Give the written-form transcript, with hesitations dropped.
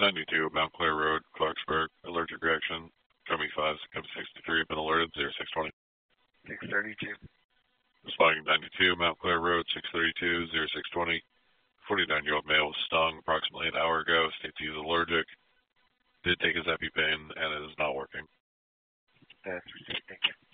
92 Mount Clair Road, Clarksburg. Allergic reaction. Coming 5, Cub 63 have been alerted. 0620. 632. Responding 92 Mount Clair Road, 632, 0620. 49-year-old male was stung approximately an hour ago. States he is allergic. Did take his EpiPen and it is not working. That's received. Thank you.